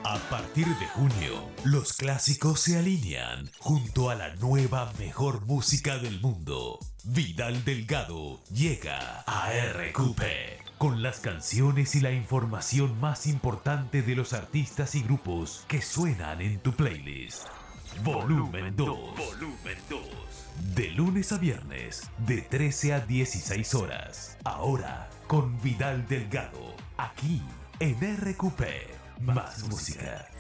A partir de junio, los clásicos se alinean junto a la nueva mejor música del mundo. Vidal Delgado llega a RQP con las canciones y la información más importante de los artistas y grupos que suenan en tu playlist. Volumen 2. Volumen 2. De lunes a viernes, de 13 a 16 horas. Ahora con Vidal Delgado, aquí en RQP. Más música.